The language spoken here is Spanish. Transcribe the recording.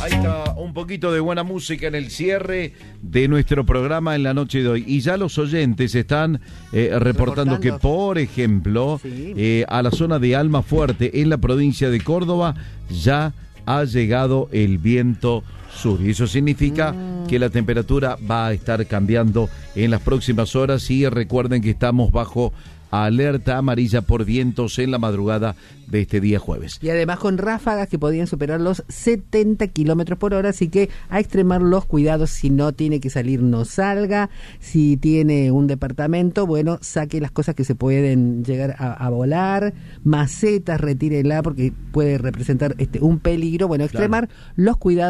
Ahí está un poquito de buena música en el cierre de nuestro programa en la noche de hoy. Y ya los oyentes están reportando que, por ejemplo, a la zona de Almafuerte, en la provincia de Córdoba, ya ha llegado el viento sur. Y eso significa que la temperatura va a estar cambiando en las próximas horas. Y recuerden que estamos bajo alerta amarilla por vientos en la madrugada de este día jueves. Y además con ráfagas que podían superar los 70 kilómetros por hora, así que a extremar los cuidados. Si no tiene que salir, no salga. Si tiene un departamento, bueno, saque las cosas que se pueden llegar a volar, macetas, retírela porque puede representar un peligro. Bueno, extremar los cuidados.